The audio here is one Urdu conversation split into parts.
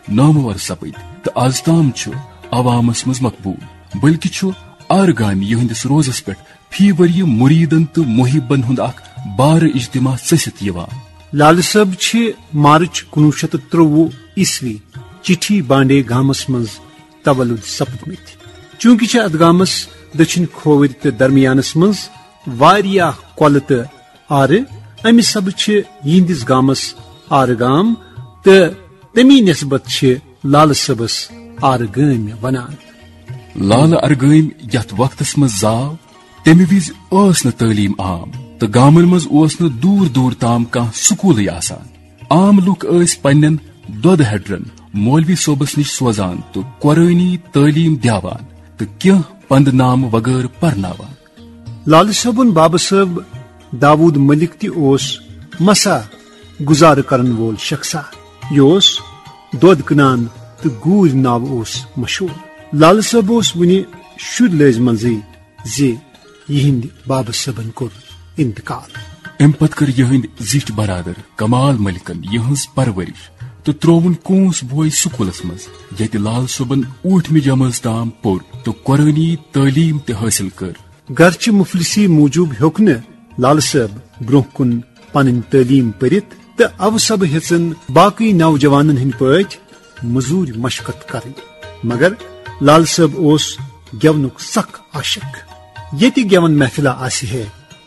نامور سپد تو آز تام عوامس مز مقبول، بلکہ آرگامی یہندس روزس پہ فی وری مریدن تو محبن ہند اخ بار اجتماع ست لال صب مارچ 1953 عیسوی چٹھی بانڈے گامس مز تولد سپدمت. چونکہ ات گامس دچھن کھوور تو درمیانس مز واریاہ کۄلہٕ تو آر، امہ سب یہندس گامس آرگام تو تمی نسبت لال صبس آرگام ونان. لال ارگام یت وقتس مز زاو تمہ وز تعلیم عام تو گامن مز دور دور تام کان سکول آسان. عام لوک پنن دود ہیڈرن مولوی صوبس نش سوزان تو قرآنی تعلیم دیوان تو کینہ پند نام وغیر پرناوان. لال صبن بابا صاحب داود ملک تہ مسا گزار کرن وول شخصا، یہ دود کنان تو گور ناو مشہور. لال صاحب ونہ شر لز منزی یہند بابا صاحبن کور انتقال. ام پت کر یہند زٹھ برادر کمال ملکن یہز پرورش تو ترون کونس بوئے سکولس مز یت لال صبن اوٹھمہ جماعت تام پور تو قرآنی تعلیم تہ حاصل کر. گرچہ مفلسی موجوب ہیوک نہ لال صاحب برہ کن پن تعلیم پرت تو او سب ہیچن باقی نوجوانن ہند پاٹ مزور مشقت کریں، مگر لال صاحب گونک سخ عاشق. یت گون محفلہ ہے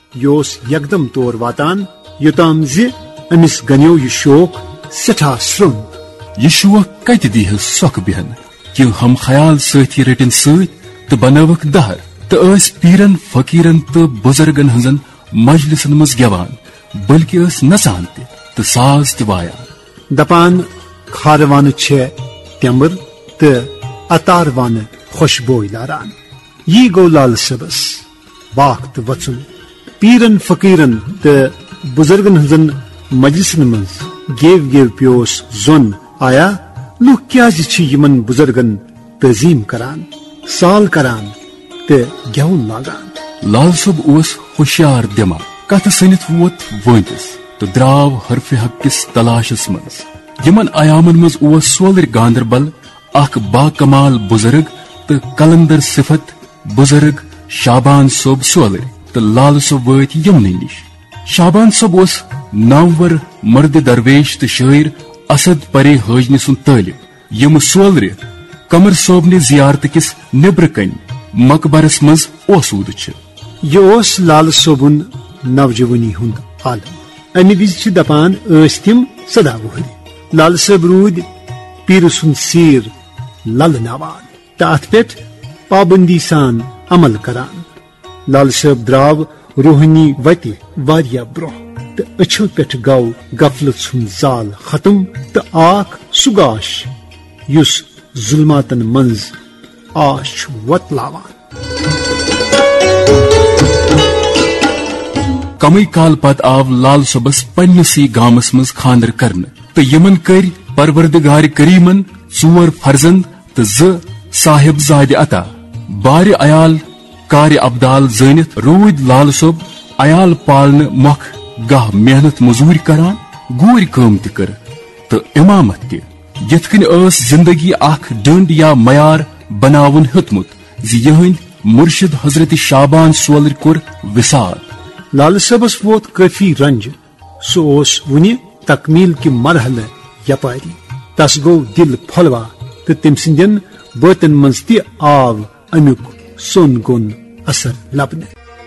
یہ یکدم طور واتان یوتام امس گنیو یہ شوق سٹھا سرن. یہ شوق کت دی سکھ بہن کہ ہم خیال ساتھی رٹن ست تو بنوک دہر تو پیرن فقیرن تو بزرگن ہزن مجلسن مز گوان، بلکہ نژان تو ساز تہ وایان. دپان کھاروان تمبر تو اتاروان خوشبو لاران. یہ گو لال صبس واقت وچن پیرن فقیرن تو بزرگن ہزن مجلسن مز گیو پیوس زون آیا لوگ کیاز یمن بزرگن تعظیم کران، سال کران تو گون لاگان. لال صب ہوشیار دماغ کت سنت ووت وتس تو دراو حرف حق کس تلاشس مز. یمن ایامن مز سولر گاندربل اخ با کمال بزرگ تو کلندر صفت بزرگ شابان صوب سولر تو لال صب وت یمن نش. شابان صب نامور مرد درویش تو شاعر اسد پرے حاجنہ سن طالب یم سولر قمر صوبنہ زیارت کس نبر کن مقبرس مز اوسود. یہ لال صوبن نوجوانی ہند عالم. امہ وز دپان تم 17 وہر. لال صاحب رود پیر سن سیر لل نوان تو ات پہ پابندی سان عمل کران. لال صاحب دراو روحانی وتہ واریاہ برہ تو اچھو پہ گو غفلت سن زال ختم تو آخ سہ گاش یس ظلماتن منز آش وتلاوان. کمی کال پت آو لال صبس پنسی گامس مز خاندر کرنے تو یمن کر پروردگار کریمن 4 فرزند تو 2 صاحب زاد عطا. بار عیال کار ابدال زینت رود لال صب عیال پالن مخ گاہ محنت مزور کران، گور کام تہ کر تو امامت تہ. یت کن زندگی اخ ڈنڈ یا معیار بناون ہتمت یہند مرشد حضرت شابان سولر کور وصال. لال صبس ووت کافی رنج، سہ ونہ تکمیل کہ مرحلہ یپاری. تس گو دل پھلوا تو تم سندین باتن مز تہ آو امیک سون گون اثر لبنہ.